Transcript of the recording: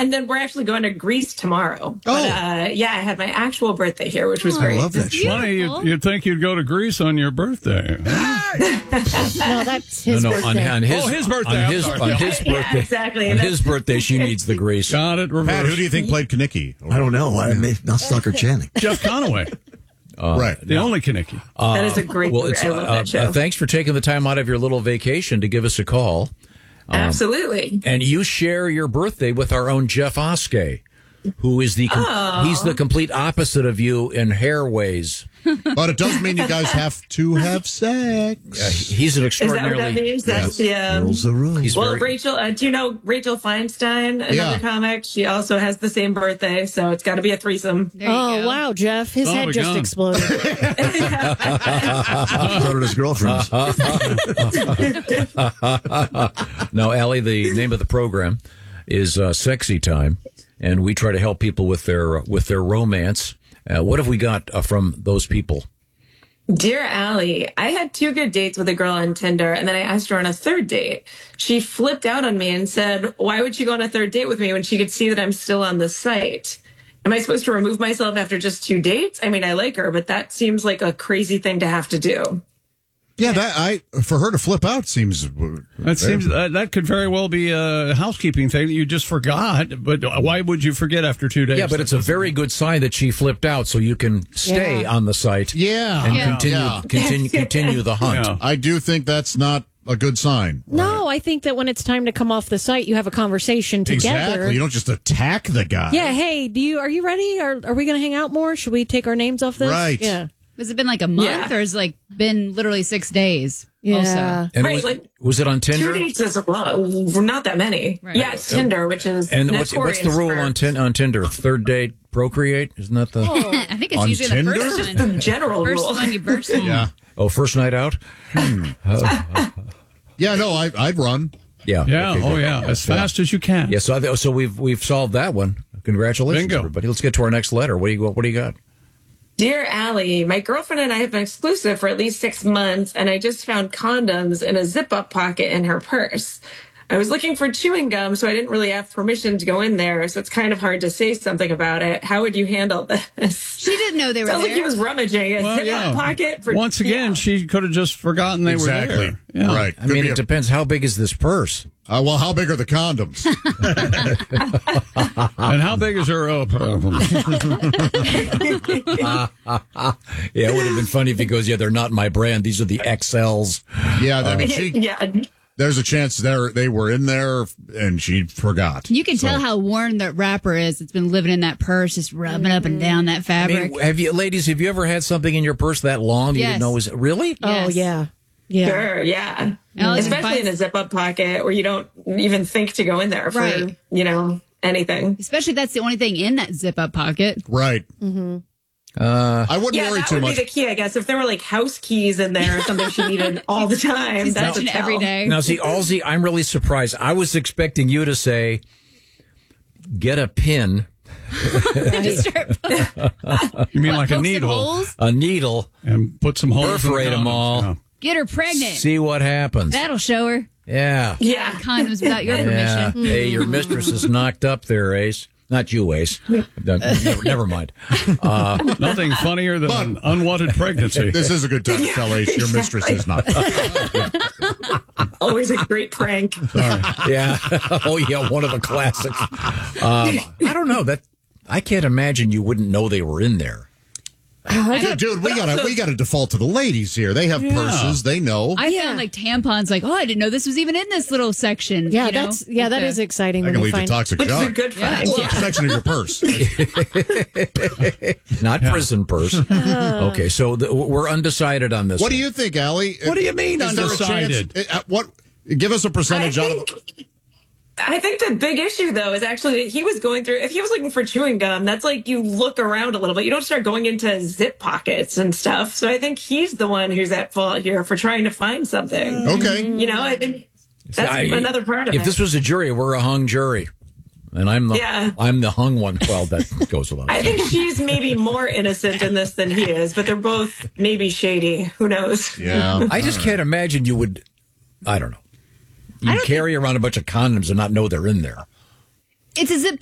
and then we're actually going to Greece tomorrow. Oh. I had my actual birthday here, which was great. I love that. Funny, you'd think you'd go to Greece on your birthday. No, that's his birthday. On his, his birthday. On his birthday. Yeah, exactly. On his birthday, she needs the grease. Got it. Reverse. Pat, who do you think played Kinnicky? I don't know. Not Stucker Channing. Jeff Conaway, Right. the only Kinnicky. That is a great movie. I love that show. Thanks for taking the time out of your little vacation to give us a call. Absolutely. And you share your birthday with our own Jeff Oskey, who is he's the complete opposite of you in hair ways. But it does mean you guys have to have sex. He's an Is that what extraordinarily. that means? That's Rules are rules. He's Well, very, Rachel, do you know Rachel Feinstein, another Yeah. comic? She also has the same birthday, so it's got to be a threesome. Oh, wow, Jeff. His Son of head a just gun. exploded. So did his girlfriends. No, Allie, the name of the program is Sexy Time, and we try to help people with their romance. What have we got from those people? Dear Allie, I had 2 good dates with a girl on Tinder, and then I asked her on a 3rd date. She flipped out on me and said, why would she go on a 3rd date with me when she could see that I'm still on the site? Am I supposed to remove myself after just 2 dates? I mean, I like her, but that seems like a crazy thing to have to do. Yeah, for her to flip out seems. That seems that could very well be a housekeeping thing that you just forgot. But why would you forget after 2 days? Yeah, but it's a very good sign that she flipped out, so you can stay on the site. Yeah. And continue the hunt. Yeah. I do think that's not a good sign. No, I think that when it's time to come off the site, you have a conversation together. Exactly. You don't just attack the guy. Yeah, hey, are you ready? Are we going to hang out more? Should we take our names off this? Right. Yeah. Has it been like a month Yeah. or has it like been literally 6 days? Yeah. Also? And Right, was it on 2 Tinder? dates is a lot. Not that many. Right. Yeah, it's Tinder, which is And what's notorious the rule for- on Tinder? 3rd date, procreate? Isn't that the I think it's On usually Tinder? the first It's one. just the general First rule. one you burst them. Yeah. first night out? Yeah, no, I'd run. Yeah. Yeah. Okay, Oh, good. yeah. As fast as you can. Yeah. So we've solved that one. Congratulations, Bingo. everybody. Let's get to our next letter. What do you got? Dear Allie, my girlfriend and I have been exclusive for at least 6 months, and I just found condoms in a zip-up pocket in her purse. I was looking for chewing gum, so I didn't really have permission to go in there, so it's kind of hard to say something about it. How would you handle this? She didn't know they were Sounds there. like he was rummaging a Well, zip-up yeah. pocket. Once again, she could have just forgotten they Exactly. were there. Yeah. Right. I mean, it depends. How big is this purse? Well, how big are the condoms? And how big is her problem? Yeah, it would have been funny if he goes, yeah, they're not my brand. These are the XLs. Yeah, I mean, Yeah. there's a chance they were in there and she forgot. You can tell how worn that wrapper is. It's been living in that purse, just rubbing up and down that I fabric. mean, have you ever had something in your purse that long? You Yes. didn't know was really? Oh, Yes. yeah. Yeah. Sure, yeah. Alex, Especially in a zip-up pocket where you don't even think to go in there for, Right. anything. Especially that's the only thing in that zip up pocket. Right. Mm-hmm. I wouldn't Yeah, worry that too would much. be the key, I guess. If there were like house keys in there or something she needed all the time, She's that's a touching it every tell. day. Now, see, Alzy, I'm really surprised. I was expecting you to say, get a pin, You mean like a Poke some needle holes, a needle, and put some holes in the perforate them condoms. all, Yeah. get her pregnant. see what happens. That'll show her. Yeah. Yeah. Condoms without your Yeah. permission. Hey, your mistress is knocked up there, Ace. Not you, Ace. Never mind. Nothing funnier than an unwanted pregnancy. This is a good time to tell Ace your mistress is not. Always a great prank. Yeah. Oh, yeah. One of the classics. I don't know. I can't imagine you wouldn't know they were in there. Dude, we gotta default to the ladies here. They have purses. They know. I found like tampons, like, I didn't know this was even in this little section. Yeah, you know? that is exciting I when can you lead to find toxic Which is a shock. good find. What section of your purse? Not prison purse. Okay, so we're undecided on this. What do you think, Allie? What do you mean Is there a undecided? chance- what? Give us a percentage out of. I think the big issue, though, is actually that he was going through, if he was looking for chewing gum, that's like you look around a little bit. You don't start going into zip pockets and stuff. So I think he's the one who's at fault here for trying to find something. Okay. I think that's another part of it. If this was a jury, we're a hung jury. And I'm the hung one. Well, that goes without I saying. think she's maybe more innocent in this than he is, but they're both maybe shady. Who knows? Yeah. I just can't imagine you would, I don't know. You carry around a bunch of condoms and not know they're in there. It's a zip